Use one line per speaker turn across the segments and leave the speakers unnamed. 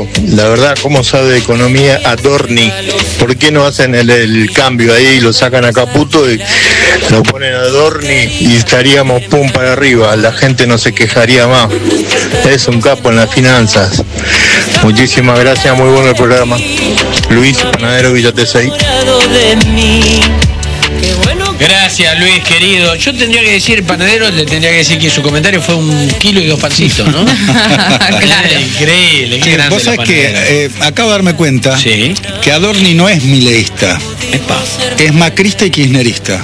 La verdad, ¿cómo sabe de economía Adorni? ¿Por qué no hacen el cambio ahí y lo sacan a Caputo y lo ponen a Adorni y estaríamos pum para arriba? La gente no se quejaría más. Es un capo en las finanzas. Muchísimas gracias, muy bueno el programa. Luis, panadero Villa Tesey.
Gracias, Luis, querido. Yo tendría que decir, panadero, le tendría que decir que su comentario fue 1 kilo y 2 pancitos, ¿no?
Claro.
Increíble, qué grande.
Vos sabés que acabo de darme cuenta que Adorni no es mileísta. Es macrista y kirchnerista.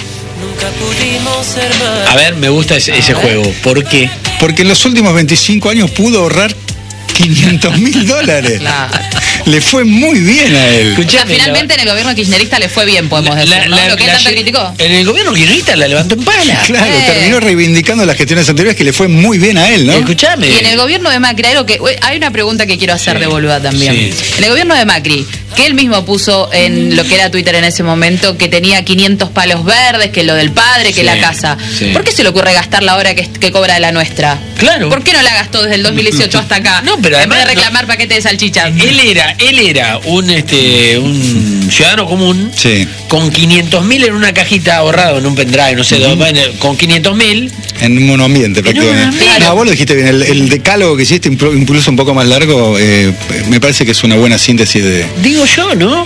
A ver, me gusta ese juego. ¿Por qué?
Porque en los últimos 25 años pudo ahorrar $500,000.
Claro.
Le fue muy bien a él.
O sea, finalmente en el gobierno kirchnerista le fue bien, podemos decir, ¿no? Lo que él tanto criticó.
En el gobierno kirchnerista la levantó en pala.
Claro, terminó reivindicando las gestiones anteriores que le fue muy bien a él, ¿no?
Escuchame.
Y en el gobierno de Macri, hay una pregunta que quiero hacer de boluda también.
Sí.
En el gobierno de Macri, que él mismo puso en lo que era Twitter en ese momento, que tenía 500 palos verdes, que lo del padre, que la casa.
Sí.
¿Por qué se le ocurre gastarla ahora que cobra de la nuestra?
Claro.
¿Por qué no la gastó desde el 2018 hasta acá?
No, pero
en vez de
además,
reclamar paquete de salchichas.
Él era un ciudadano común, con 500.000 en una cajita ahorrado en un pendrive, no sé, con 500.000
en un monoambiente prácticamente. No, vos lo dijiste bien, el decálogo que hiciste, incluso un poco más largo, me parece que es una buena síntesis de...
Digo yo, ¿no?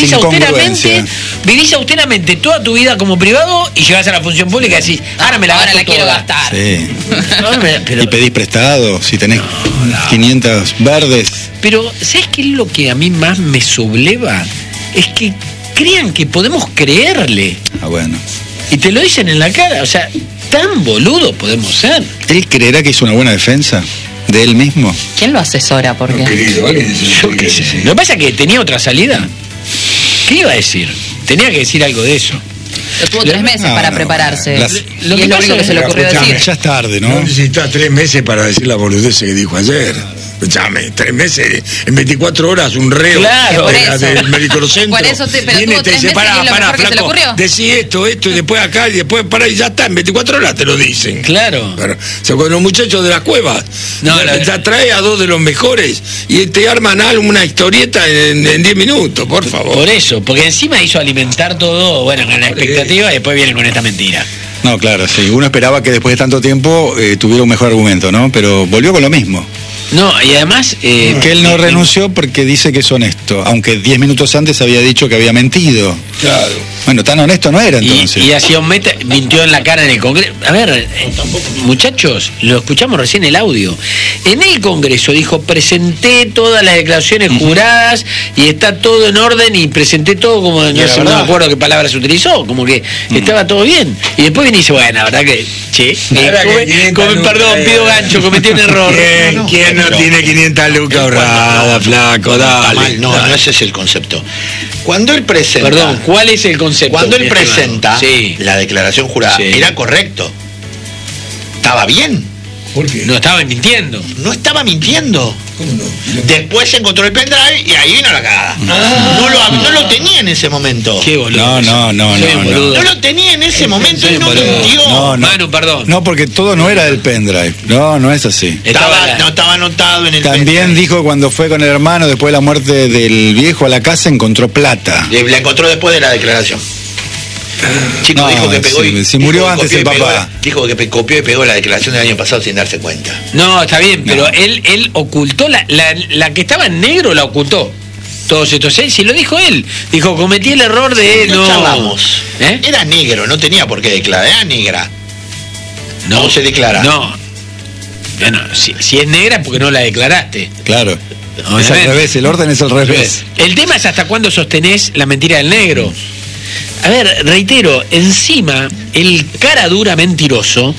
Vivís austeramente toda tu vida como privado y llegás a la función pública y decís, ahora me la gasto toda.
Quiero gastar.
Sí. Y pedís prestado, si tenés 500 verdes.
Pero, ¿sabes qué es lo que a mí más me subleva? Es que crean que podemos creerle.
Ah, bueno.
Y te lo dicen en la cara, o sea, tan boludo podemos ser.
¿Él creerá que hizo una buena defensa de él mismo?
¿Quién lo asesora? ¿Por qué?
Yo qué sé. Lo que pasa es que tenía otra salida. ¿Qué iba a decir? Tenía que decir algo de eso.
Tuvo 3 meses para prepararse. Y es lo único que se le ocurrió decir.
Ya es tarde, ¿no?
No necesitas 3 meses para decir la boludez que dijo ayer. Escuchame, 3 meses, en 24 horas un reo del Medicrocentro.
Por eso pero
viene
tuvo 3
te dice,
meses y es lo mejor que se le ocurrió.
Decí esto, y después acá, y después para y ya está, en 24 horas te lo dicen.
Claro.
Pero, o sea, con los muchachos de las cuevas, ya trae a 2 de los mejores y te arman una historieta en 10 minutos, por favor.
Por eso, porque encima hizo alimentar todo, bueno, con la expectativa y después viene con esta mentira.
No, claro, sí. Uno esperaba que después de tanto tiempo tuviera un mejor argumento, ¿no? Pero volvió con lo mismo.
No, y además...
que él no renunció porque dice que es honesto, aunque 10 minutos antes había dicho que había mentido.
Claro.
Bueno, tan honesto no era entonces.
Y hacía mintió en la cara en el Congreso. A ver, muchachos, lo escuchamos recién el audio. En el Congreso dijo, presenté todas las declaraciones juradas y está todo en orden y presenté todo como, no me acuerdo qué palabras utilizó, como que estaba todo bien. Y después viene y dice, bueno, la verdad que, perdón, pido gancho, cometí un error.
¿Quién no tiene 500 lucas ahorradas, flaco? Dale.
No, ese es el concepto. Cuando él presenta...
Perdón, ¿cuál es el concepto?
Cuando él presenta la declaración jurada, era correcto. Estaba bien.
¿Por qué?
No estaba mintiendo.
No estaba mintiendo.
¿Cómo no?
Después se encontró el pendrive y ahí vino la cagada. No lo tenía en ese momento.
Qué boludo.
No
lo tenía en ese momento y no mintió.
No.
Manu, perdón.
No, porque todo no era del pendrive. No es así.
No estaba anotado en el
También
pendrive.
dijo cuando fue con el hermano después de la muerte del viejo a la casa, encontró plata.
La encontró después de la declaración. Chico, dijo que pegó
si murió antes el papá.
Dijo que copió y pegó la declaración del año pasado sin darse cuenta.
No, está bien, pero él ocultó la que estaba en negro, la ocultó. Todos estos si lo dijo él. Dijo, cometí el error de
no charlamos. Era negro, no tenía por qué declarar, era negra. No se declara.
No. Bueno, si es negra es porque no la declaraste.
Claro. No, es al revés, el orden es al revés.
El tema es hasta cuándo sostenés la mentira del negro. A ver, reitero, encima, el cara dura mentiroso,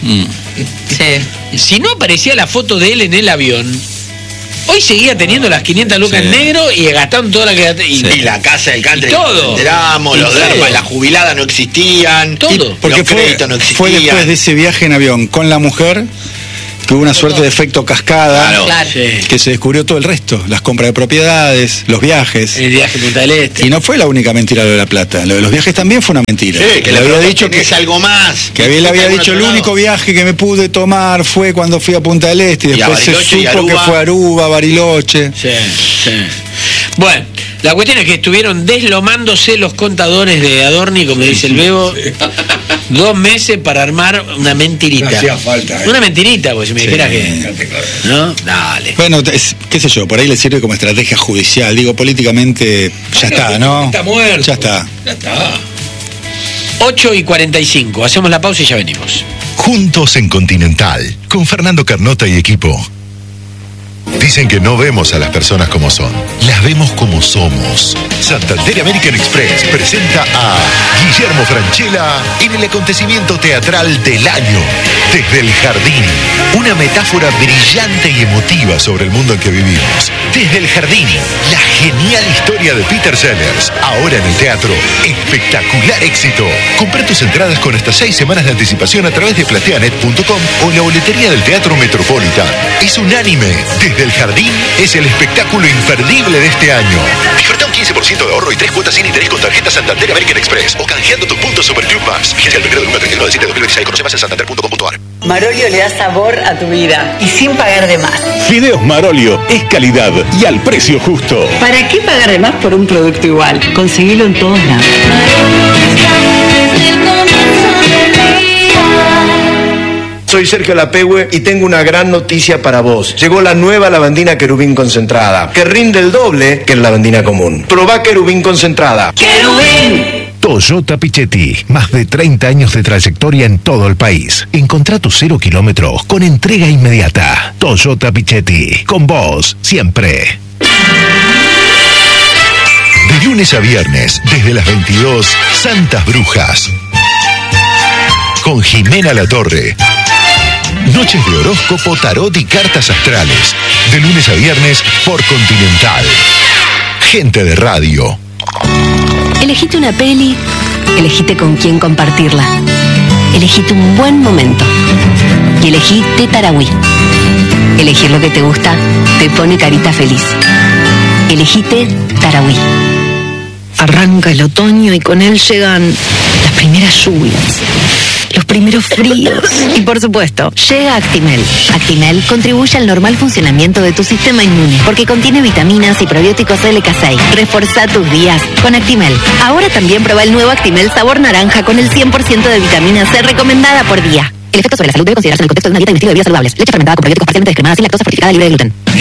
si no aparecía la foto de él en el avión, hoy seguía teniendo las 500 lucas en negro y gastaron toda la que...
Y la casa del country,
todo.
Enteramos, los dermas, las jubiladas no existían,
todo.
Porque
los créditos no existían.
fue después de ese viaje en avión con la mujer, que hubo una suerte de efecto cascada,
Claro.
que se descubrió todo el resto, las compras de propiedades, los viajes.
El viaje a Punta del Este.
Y no fue la única mentira lo de La Plata, lo de los viajes también fue una mentira.
Sí, que
le había dicho
que es algo más.
que le había dicho el único viaje que me pude tomar fue cuando fui a Punta del Este, y
Y a
después se
Bariloche y
supo que
Aruba.
fue a Aruba, Bariloche.
Sí. Bueno, la cuestión es que estuvieron deslomándose los contadores de Adorni, como dice el Bebo, 2 meses para armar una mentirita.
No hacía falta,
Una mentirita, pues si me dijeras que... ¿No? Dale.
Bueno, qué sé yo, por ahí le sirve como estrategia judicial. Digo, políticamente ya está, ¿no?
Está muerto.
Ya está.
Ya está.
8:45, hacemos la pausa y ya venimos.
Juntos en Continental, con Fernando Carnota y equipo. Dicen que no vemos a las personas como son, las vemos como somos. Santander American Express presenta a Guillermo Francella en el acontecimiento teatral del año, Desde el Jardín. Una metáfora brillante y emotiva sobre el mundo en que vivimos. Desde el Jardín, la genial historia de Peter Sellers. Ahora en el teatro, espectacular éxito. Compra tus entradas con hasta 6 semanas de anticipación a través de plateanet.com o en la boletería del Teatro Metropolitan. Es unánime. Desde el Jardín es el espectáculo imperdible de este año. Disfruta un 15% de ahorro y 3 cuotas sin interés con tarjeta Santander American Express o canjeando tus puntos Superclub Más. Vigencia del 1 del 1 al 31 de diciembre de 2026. Conoce más en santander.com.ar.
Marolio le da sabor a tu vida y sin pagar de más.
Fideos Marolio es calidad y al precio justo.
¿Para qué pagar de más por un producto igual? Conseguilo en todos lados.
Soy Sergio Lapehue y tengo una gran noticia para vos. Llegó la nueva lavandina Querubín concentrada, que rinde el doble que la lavandina común. Probá Querubín concentrada.
¡Querubín!
Toyota Pichetti, más de 30 años de trayectoria en todo el país. Encontrá tus 0 kilómetros con entrega inmediata. Toyota Pichetti, con vos siempre. De lunes a viernes, desde las 22, Santas Brujas. Con Jimena Latorre. Noches de horóscopo, tarot y cartas astrales. De lunes a viernes por Continental. Gente de radio.
Elegite una peli, elegite con quién compartirla. Elegite un buen momento. Y elegí Tarahui. Elegir lo que te gusta te pone carita feliz. Elegite Tarahui. Arranca el otoño y con él llegan las primeras lluvias, los primeros fríos y, por supuesto, llega Actimel. Actimel contribuye al normal funcionamiento de tu sistema inmune porque contiene vitaminas y probióticos LK6. Reforzá tus días con Actimel. Ahora también prueba el nuevo Actimel sabor naranja con el 100% de vitamina C recomendada por día. El efecto sobre la salud debe considerarse en el contexto de una dieta y un estilo de vida saludables. Leche fermentada con probióticos parcialmente descremada, sin lactosa, fortificada, libre de gluten.